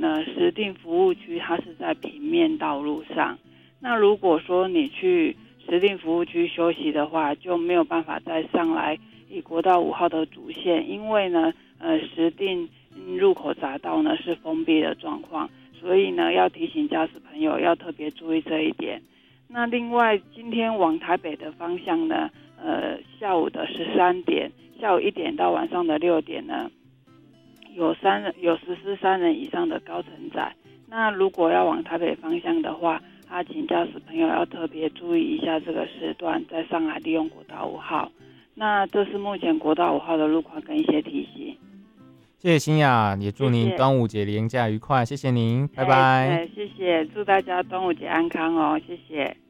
呢，时定服务区它是在平面道路上。那如果说你去时定服务区休息的话，就没有办法再上来以国道5号的主线，因为呢，时定入口匝道呢是封闭的状况，所以呢要提醒驾驶朋友要特别注意这一点。那另外，今天往台北的方向呢，下午的13点，下午1点到晚上的6点呢，有实施3人以上的高承载。那如果要往台北方向的话，请驾驶朋友要特别注意一下这个时段，再上来利用国道5号。那这是目前国道5号的路况跟一些提醒。 谢谢欣雅，也祝您端午节连假愉快，谢谢您，拜拜。 谢谢，祝大家端午节安康哦，谢谢。